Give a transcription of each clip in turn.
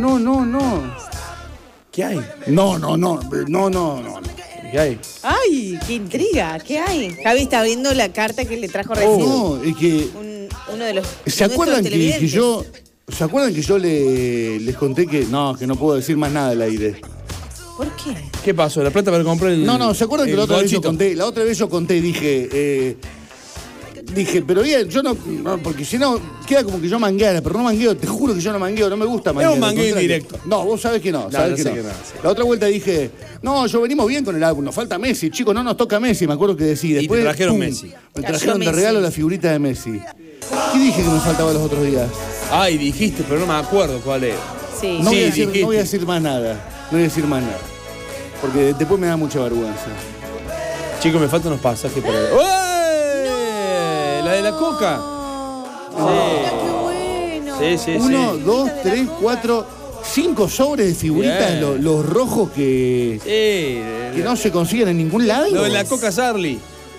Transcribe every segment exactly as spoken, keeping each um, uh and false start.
no, no, no. ¿Qué hay? No, no, no, no, no, no. ¿Qué hay? Ay, qué intriga, ¿qué hay? Javi está viendo la carta que le trajo recién. Oh, no, es que... Un, uno de los... ¿Se acuerdan que, que yo... ¿Se acuerdan que yo le, les conté que... No, que no puedo decir más nada al aire? ¿Por qué? ¿Qué pasó? ¿La plata para comprar el... No, no, ¿se acuerdan que la otra vez yo conté? La otra vez yo conté, dije... Eh, Dije, pero bien, yo no, no, porque si no, queda como que yo mangueara, pero no mangueo, te juro que yo no mangueo, no me gusta manguear. Es un mangueo indirecto. No, vos sabés que no, No, sabés no que sé no. que no, sí. La otra vuelta dije, no, yo venimos bien con el álbum, nos falta Messi, chicos, no nos toca Messi, me acuerdo que decía. Después, y te trajeron pum, Messi. Me trajeron de regalo la figurita de Messi. ¿Qué dije que me faltaba los otros días? Ay, dijiste, pero no me acuerdo cuál era. Sí. No, Sí, voy a decir, dijiste. no voy a decir más nada, no voy a decir más nada. Porque después me da mucha vergüenza. Chicos, me faltan unos pasajes para... ¡Ué! ¿La de la coca? Mira qué bueno. Sí, sí, Uno, sí. dos, tres, cuatro, cinco sobres de figuritas, Bien. los, los rojos que, Sí. que no se consiguen en ningún lado. Lo de la coca Sarli.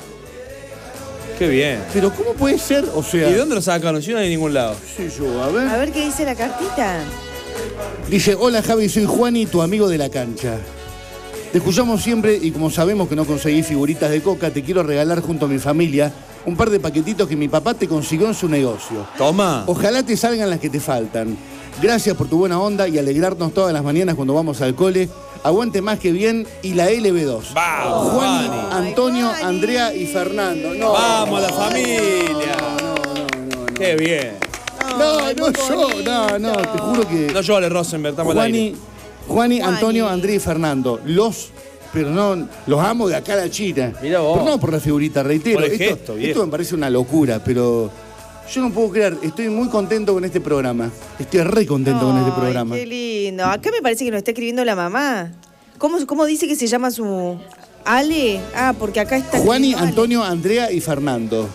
Qué bien. Pero ¿cómo puede ser? O sea, ¿Y de dónde lo sacaron? Si no hay en ningún lado. qué sé yo, a ver. A ver qué dice la cartita. Dice, hola Javi, soy Juani, tu amigo de la cancha. Te escuchamos siempre y como sabemos que no conseguí figuritas de coca, te quiero regalar junto a mi familia un par de paquetitos que mi papá te consiguió en su negocio. Toma. Ojalá te salgan las que te faltan. Gracias por tu buena onda y alegrarnos todas las mañanas cuando vamos al cole. Aguante más que bien y la L B dos. Vamos, Juan, Juani. Antonio, Ay, Juani. Andrea y Fernando. No, Vamos, la familia. Qué bien. no, Ay, no, muy yo, bonito. no, no, te juro que... No yo, Ale Rosenberg, estamos al Juani, aire. Juani, Juani. Antonio, Andrea y Fernando. Los, pero no, los amo de acá a la China. Mirá vos. Pero no por la figurita, reitero. Por el esto, gesto, viejo. esto me parece una locura, pero yo no puedo creer. Estoy muy contento con este programa. Estoy re contento con este Ay, programa. qué lindo. Acá me parece que nos está escribiendo la mamá. ¿Cómo, cómo dice que se llama su... Ale? Ah, porque acá está... Juani, escribiendo Ale. Antonio, Andrea y Fernando.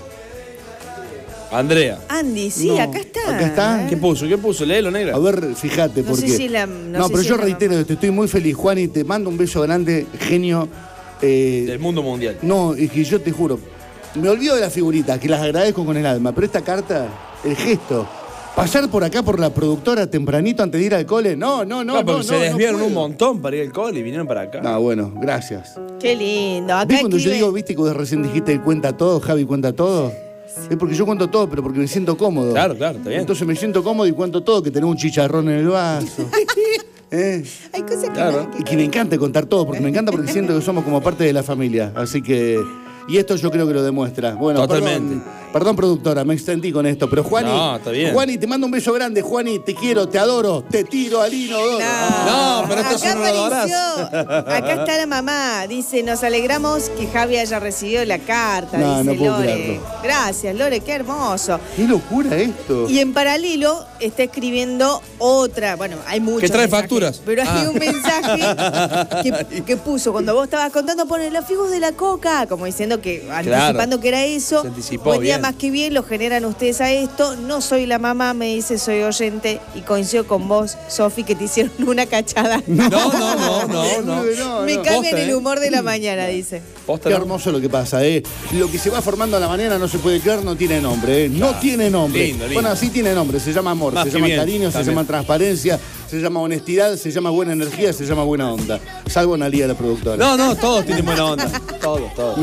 Andrea. Andy, sí, No, acá está. acá está. ¿Qué puso? ¿Qué puso? Léelo, negra. A ver, fíjate, No sé porque... si es la- no no, sé pero si yo es la reitero mamá. esto, estoy muy feliz, Juani, te mando un beso grande, genio. Eh, Del mundo mundial. No, es que yo te juro, me olvido de las figuritas, que las agradezco con el alma, pero esta carta, el gesto, pasar por acá por la productora tempranito antes de ir al cole, no, no, no, No, porque no, se no, desviaron no un puedo. montón para ir al cole y vinieron para acá. Ah, bueno, gracias. Qué lindo. Acá ¿Ves cuando yo escribe- digo, viste que vos recién dijiste que cuenta todo, Javi cuenta todo? Es porque yo cuento todo, pero porque me siento cómodo. Claro, claro, está bien. Entonces me siento cómodo y cuento todo, que tenemos un chicharrón en el vaso. ¿Eh? Hay cosas que... Claro. nada Y que me encanta contar todo, porque me encanta porque siento que somos como parte de la familia. Así que... Y esto yo creo que lo demuestra. Bueno, Totalmente. Perdón, perdón, productora, me extendí con esto. Pero Juani, No, está bien. Juani, te mando un beso grande. Juani, te quiero, te adoro, te tiro al inodoro. No, pero esto Acá sí no lo adorás. apareció. Acá está la mamá. Dice, nos alegramos que Javi haya recibido la carta. No, dice no puedo Lore. creerlo. Gracias, Lore, qué hermoso. Qué locura esto. Y en paralelo está escribiendo otra, bueno, hay muchos Que trae mensajes, facturas. pero hay Ah. un mensaje que, que puso cuando vos estabas contando, pone los figos de la coca, como diciendo que, anticipando que era eso. Se anticipó Buen día, bien. más que bien, lo generan ustedes a esto. No soy la mamá, me dice, soy oyente y coincido con vos, Sofi, que te hicieron una cachada. No, no, no, no, no. No, me no. cambian Posta, el ¿eh? humor de la mañana, dice. Posta, Qué no. hermoso lo que pasa, ¿eh? Lo que se va formando a la mañana no se puede creer, no tiene nombre, ¿eh? No tiene nombre. Lindo, lindo. Bueno, sí tiene nombre, se llama amor, Más se que llama bien, cariño, se también. llama transparencia, se llama honestidad, se llama buena energía, se llama buena onda. Salvo Analía, la productora. No, no, todos tienen buena onda. Todos, todos.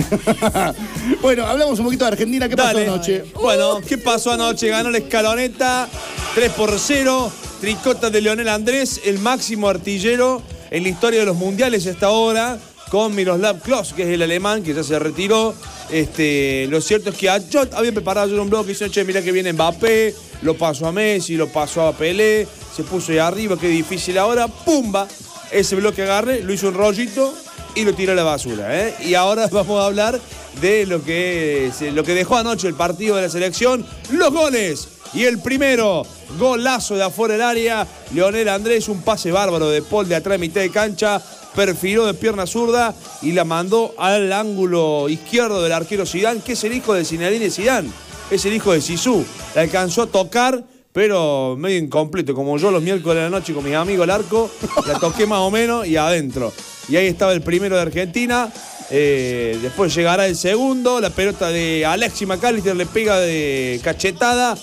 Bueno, hablamos un poquito de Argentina. ¿Qué pasó Dale. anoche? Bueno, ¿qué pasó anoche? Ganó la Escaloneta tres por cero. Tricota de Leonel Andrés, el máximo artillero en la historia de los mundiales hasta ahora, con Miroslav Klose, que es el alemán, que ya se retiró. Este, lo cierto es que a- yo había preparado yo un blog que dice, che, mirá que viene Mbappé, lo pasó a Messi, lo pasó a Pelé, se puso ahí arriba, qué difícil ahora, ¡pumba! Ese blog que agarré, lo hizo un rollito y lo tiró a la basura, ¿eh? Y ahora vamos a hablar de lo que, es- lo que dejó anoche el partido de la selección, los goles. Y el primero, golazo de afuera del área, Leonel Andrés, un pase bárbaro de Paul de atrás de mitad de cancha, perfiló de pierna zurda y la mandó al ángulo izquierdo del arquero Zidane, que es el hijo de Zinedine Zidane, es el hijo de Zizou. La alcanzó a tocar, pero medio incompleto, como yo los miércoles de la noche con mis amigos al arco, la toqué más o menos y adentro. Y ahí estaba el primero de Argentina. Eh, después llegará el segundo, la pelota de Alexis McAllister le pega de cachetada.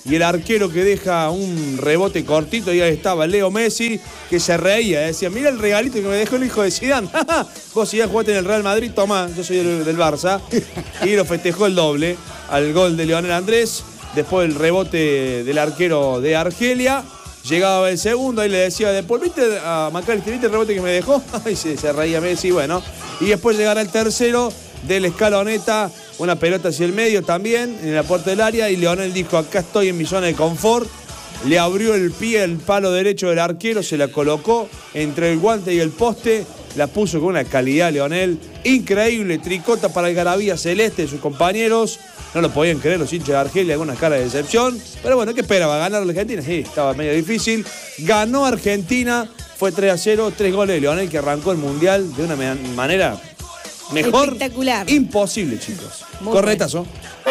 y el arquero que deja un rebote cortito, y ahí estaba Leo Messi, que se reía, decía, mira el regalito que me dejó el hijo de Zidane. Vos Zidane jugaste en el Real Madrid, tomá, yo soy del, del Barça. Y lo festejó el doble al gol de Lionel Andrés. Después el rebote del arquero de Argelia. Llegaba el segundo, ahí le decía, después, ¿viste a McAllister, viste el rebote que me dejó? Y se, se reía Messi, bueno. Y después llegará el tercero del Escaloneta, una pelota hacia el medio también, en la puerta del área, y Lionel dijo, acá estoy en mi zona de confort. Le abrió el pie al palo derecho del arquero, se la colocó entre el guante y el poste, la puso con una calidad Lionel increíble, tricota para el Garabía Celeste de sus compañeros. No lo podían creer los hinchas de Argelia, algunas caras de decepción. Pero bueno, ¿qué esperaba? ¿Ganar la Argentina? Sí, estaba medio difícil. Ganó Argentina, fue tres a cero, tres goles de Lionel, que arrancó el Mundial de una manera mejor. Espectacular. Imposible, chicos. Muy Corretazo.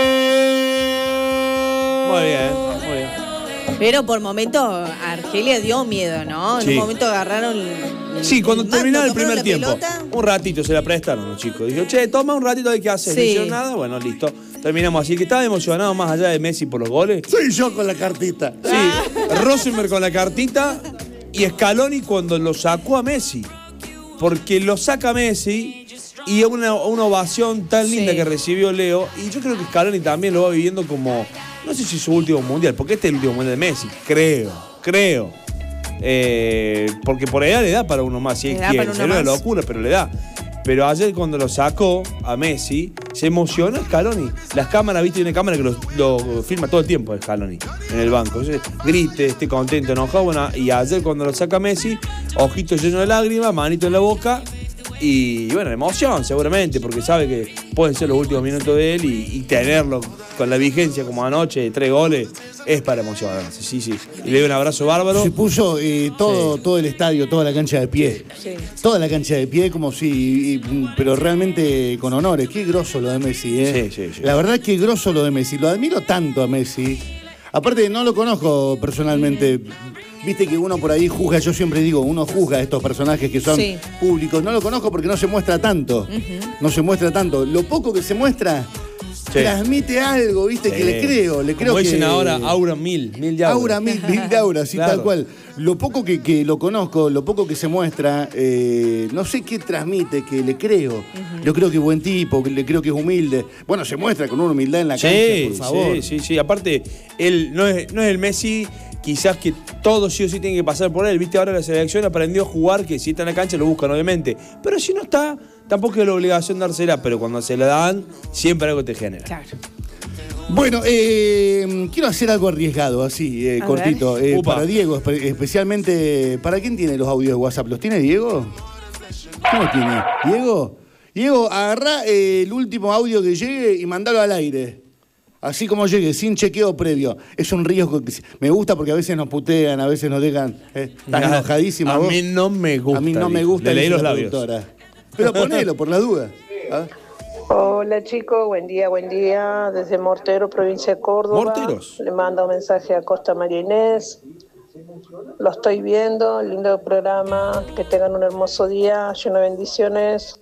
Muy bien, muy bien. Pero por momento Argelia dio miedo, ¿no? En Sí. un momento agarraron... El, Sí, cuando el terminaba el mando, primer tomaron la tiempo. pelota. Un ratito se la prestaron los chicos. Dijo, che, toma un ratito de qué haces. Sí. No hicieron nada, bueno, listo. Terminamos así. Que estaba emocionado más allá de Messi por los goles. Soy yo con la cartita. Sí, Rosenberg con la cartita y Scaloni cuando lo sacó a Messi. Porque lo saca Messi y una, una ovación tan linda Sí. que recibió Leo. Y yo creo que Scaloni también lo va viviendo como, no sé si su último mundial, porque este es el último mundial de Messi. Creo, creo. Eh, porque por edad le da para uno más, si Le él da quiere. para uno Sería una más. locura, pero le da. Pero ayer cuando lo sacó a Messi, se emocionó Scaloni. Las cámaras, viste, hay una cámara que lo, lo filma todo el tiempo Scaloni en el banco. Entonces, grite, esté contento, enojado. Bueno, y ayer cuando lo saca Messi, ojito lleno de lágrimas, manito en la boca. Y bueno, emoción seguramente, porque sabe que pueden ser los últimos minutos de él y, y tenerlo con la vigencia como anoche, de tres goles, es para emocionarse. Sí, sí. Y le doy un abrazo bárbaro. Se puso eh, todo, Sí. todo el estadio, toda la cancha de pie. Sí. Toda la cancha de pie, como si. y- pero realmente con honores. Qué grosso lo de Messi, ¿eh? Sí, sí, sí. La verdad, qué grosso lo de Messi. Lo admiro tanto a Messi. Aparte, no lo conozco personalmente. Viste que uno por ahí juzga, yo siempre digo, uno juzga a estos personajes que son Sí. públicos. No lo conozco porque no se muestra tanto. No se muestra tanto. Lo poco que se muestra, Sí. transmite algo, viste, que le creo. Le creo Como dicen que... ahora, aura mil, mil de aura. Aura, mil, mil de aura, sí, Claro. tal cual. Lo poco que, que lo conozco, lo poco que se muestra, eh, no sé qué transmite, que le creo. Yo creo que es buen tipo, que le creo que es humilde. Bueno, se muestra con una humildad en la cancha, Sí, por favor. sí, sí, sí. Aparte, él no es, no es el Messi, quizás que todo sí o sí tiene que pasar por él. Viste, ahora la selección aprendió a jugar, que si está en la cancha lo buscan, obviamente. Pero si no está, tampoco es la obligación dársela, pero cuando se la dan, siempre algo te genera. Claro. Bueno, eh, quiero hacer algo arriesgado, así, eh, A cortito. ver. Eh, Upa. para Diego, espe- especialmente. ¿Para quién tiene los audios de WhatsApp? ¿Los tiene Diego? ¿Cómo los tiene? ¿Diego? Diego, agarrá eh, el último audio que llegue y mandalo al aire. Así como llegue, sin chequeo previo. Es un riesgo que me gusta porque a veces nos putean, a veces nos dejan. Eh, ¿Estás A- enojadísima a vos? mí no me gusta, A mí no me dijo. gusta. Le leí dice los la labios. productora. Pero ponelo, por la duda. ¿Ah? Hola chicos, buen día, buen día. Desde Mortero, provincia de Córdoba. Morteros. Le mando un mensaje a Costa María Inés. Lo estoy viendo, lindo programa. Que tengan un hermoso día, lleno de bendiciones.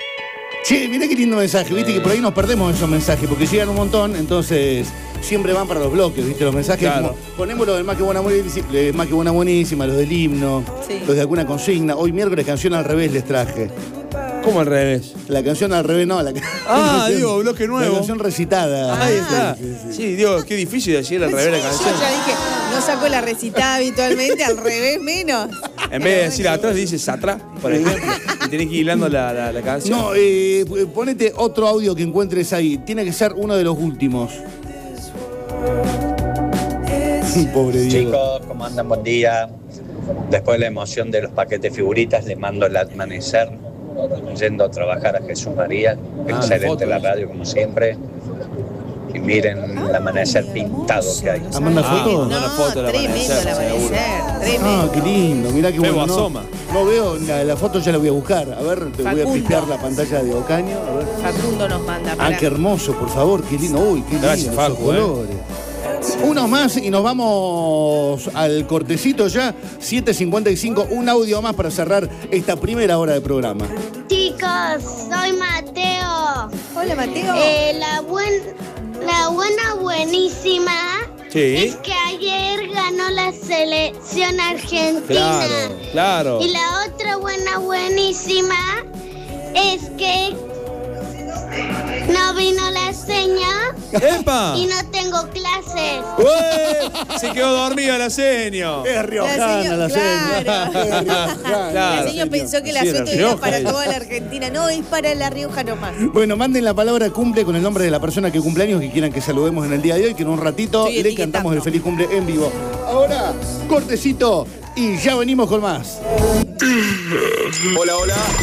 Che, mirá qué lindo mensaje, viste que por ahí nos perdemos esos mensajes, porque llegan un montón, entonces siempre van para los bloques, viste, los mensajes Claro. como, ponemos los de Más que Buena Buenísima, de Más que Buena Buenísima, los del himno, Sí. los de alguna consigna. Hoy miércoles canción al revés les traje. ¿Cómo al revés? La canción al revés, no, la Ah, canción- digo, bloque nuevo. La canción recitada. Ahí está. Sí, sí, sí. Sí, Dios, qué difícil decir al revés la Yo canción. ya dije, no saco la recitada habitualmente, al revés menos. En vez de decir atrás, dices atrás, por ejemplo. Y tenés que ir hilando la, la, la canción. No, eh, ponete otro audio que encuentres ahí. Tiene que ser uno de los últimos. Pobre Diego. Chicos, ¿cómo andan? Buen día. Después de la emoción de los paquetes figuritas, le mando el amanecer yendo a trabajar a Jesús María. Ah, Excelente foto. la radio, como siempre. Y miren el amanecer pintado que hay. ¿Ah, manda Ah, foto? no, la foto del tremendo amanecer, el amanecer, Ah, tremendo. qué lindo, mirá qué Febo bueno. No, asoma. no veo, la, la foto ya la voy a buscar. A ver, te voy a Facundo. pispear la pantalla de Ocaño. A ver. Facundo nos manda Ah, para... qué hermoso, por favor, qué lindo. Uy, qué lindo Gracias, esos Facu, eh. colores. Uno más y nos vamos al cortecito ya. siete cincuenta y cinco, un audio más para cerrar esta primera hora de programa. Chicos, soy Mateo. Hola, Mateo. Eh, la, buen, la buena buenísima Sí. es que ayer ganó la selección argentina. Claro, claro. Y la otra buena, buenísima, es que no vino la seña ¡Epa! y no tengo clases. ¡Ué! Se quedó dormida la seño. Es riojana la señora. Claro. Es riojana. Claro. La señora pensó que el Sí, era asueto era Rioja para ella. toda la Argentina. No, es para La Rioja nomás. Bueno, manden la palabra cumple con el nombre de la persona que cumple años que quieran que saludemos en el día de hoy, que en un ratito Estoy le etiquetando. cantamos el feliz cumple en vivo. Ahora, cortecito y ya venimos con más. Hola, hola.